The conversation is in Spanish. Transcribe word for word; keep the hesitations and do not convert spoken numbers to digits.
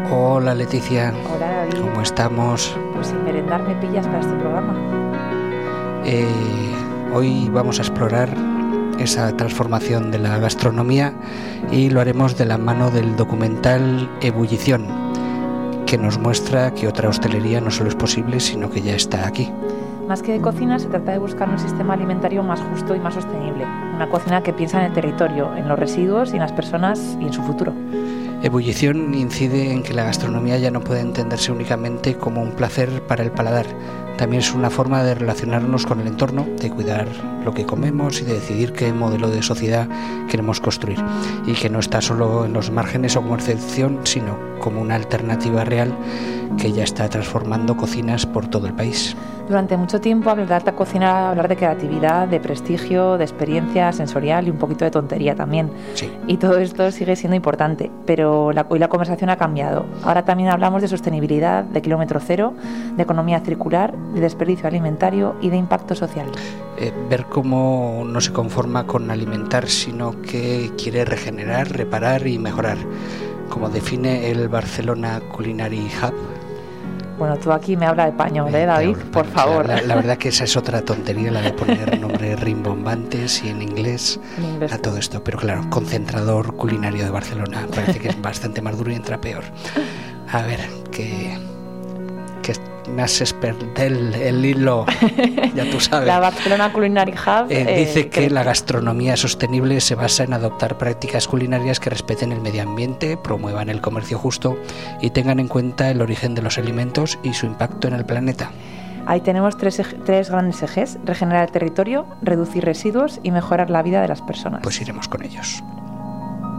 Hola Leticia. Hola David. ¿Cómo estamos? Pues sin merendar me pillas para este programa. Eh, hoy vamos a explorar esa transformación de la gastronomía y lo haremos de la mano del documental Ebullición, que nos muestra que otra hostelería no solo es posible, sino que ya está aquí. Más que de cocina, se trata de buscar un sistema alimentario más justo y más sostenible. Una cocina que piensa en el territorio, en los residuos y en las personas y en su futuro. Ebullición incide en que la gastronomía ya no puede entenderse únicamente como un placer para el paladar. También es una forma de relacionarnos con el entorno, de cuidar lo que comemos y de decidir qué modelo de sociedad queremos construir. Y que no está solo en los márgenes o como excepción, sino como una alternativa real que ya está transformando cocinas por todo el país. Durante mucho tiempo hablar de alta cocina, hablar de creatividad, de prestigio, de experiencia sensorial y un poquito de tontería también. Sí. Y todo esto sigue siendo importante, pero la, hoy la conversación ha cambiado. Ahora también hablamos de sostenibilidad, de kilómetro cero, de economía circular, de desperdicio alimentario y de impacto social. Eh, ver cómo no se conforma con alimentar, sino que quiere regenerar, reparar y mejorar, como define el Barcelona Culinary Hub. Bueno, tú aquí me habla de español, ¿eh, David? Por favor. La, la verdad que esa es otra tontería, la de poner nombres rimbombantes y en inglés, en inglés a todo esto. Pero claro, concentrador culinario de Barcelona, parece que es bastante más duro y entra peor. A ver, que, que me haces perder el, el hilo, ya tú sabes. La Barcelona Culinary Hub eh, dice eh, que, que la gastronomía sostenible se basa en adoptar prácticas culinarias que respeten el medio ambiente, promuevan el comercio justo y tengan en cuenta el origen de los alimentos y su impacto en el planeta. Ahí tenemos tres, tres grandes ejes: regenerar el territorio, reducir residuos y mejorar la vida de las personas. Pues iremos con ellos.